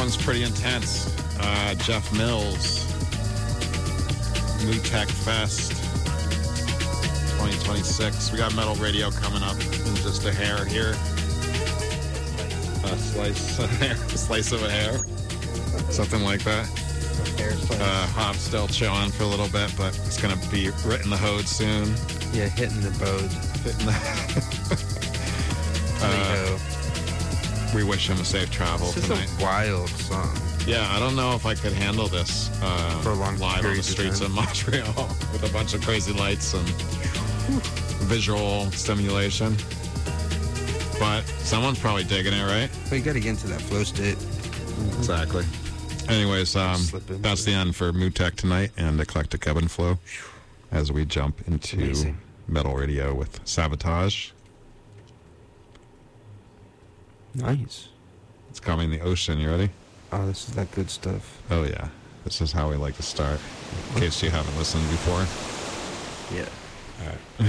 one's pretty intense. Jeff Mills, Mutech Fest 2026. We got Metal Radio coming up in just a hair here. A slice of a hair. Something like that. Hair slice. Hop's still chilling for a little bit, but it's going to be written the hode soon. Yeah, hitting the boat. We wish him a safe travel This tonight. is a wild song. Yeah, I don't know if I could handle this For a long live on period the of streets time. of Montreal with a bunch of crazy lights and visual stimulation. But someone's probably digging it, right? Well, you got to get into that flow state. Exactly. Anyways, Slip into that's the end for Mutech tonight and Eclectic Ebb and Flow as we jump into Amazing. Metal Radio with Sabotage. Nice. It's coming the ocean. You ready? Oh, this is that good stuff. Oh, yeah. This is how we like to start, in case you haven't listened before. Yeah. All right.